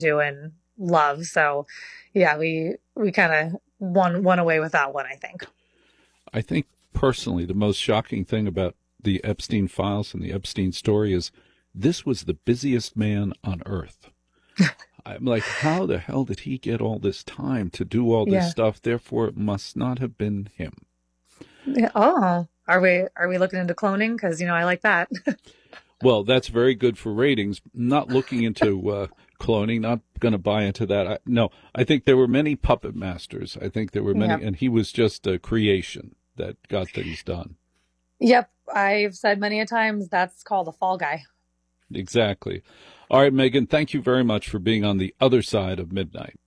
to and love. So yeah, we kind of won away with that one, I think. I think personally, the most shocking thing about the Epstein files and the Epstein story is this was the busiest man on earth. I'm like, how the hell did he get all this time to do all this Yeah. stuff? Therefore, it must not have been him. Yeah. Oh, are we looking into cloning? Because I like that. Well, that's very good for ratings. Not looking into cloning, not going to buy into that. No, I think there were many puppet masters. I think there were many, Yep. and he was just a creation that got things done. Yep. I've said many a times that's called a fall guy. Exactly. All right, Megan, thank you very much for being on the other side of midnight.